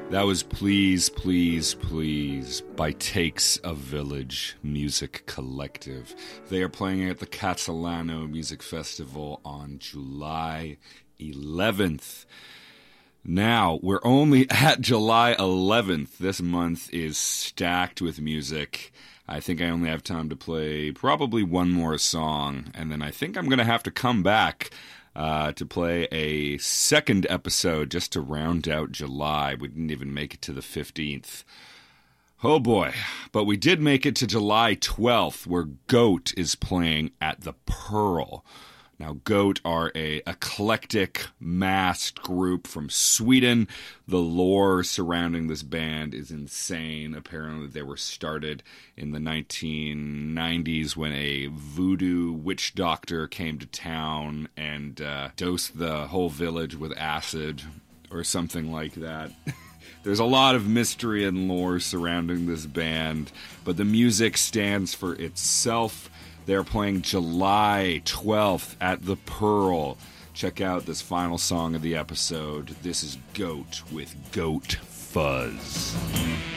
That was Please, Please, Please by Takes a Village Music Collective. They are playing at the Catalano Music Festival on July 11th. Now, we're only at July 11th. This month is stacked with music. I think I only have time to play probably one more song, and then I think I'm going to have to come back to play a second episode just to round out July. We didn't even make it to the 15th. Oh boy. But we did make it to July 12th, where Goat is playing at the Pearl. Now, Goat are a eclectic, masked group from Sweden. The lore surrounding this band is insane. Apparently, they were started in the 1990s when a voodoo witch doctor came to town and dosed the whole village with acid or something like that. There's a lot of mystery and lore surrounding this band, but the music stands for itself. They're playing July 12th at the Pearl. Check out this final song of the episode. This is Goat with Goat Fuzz.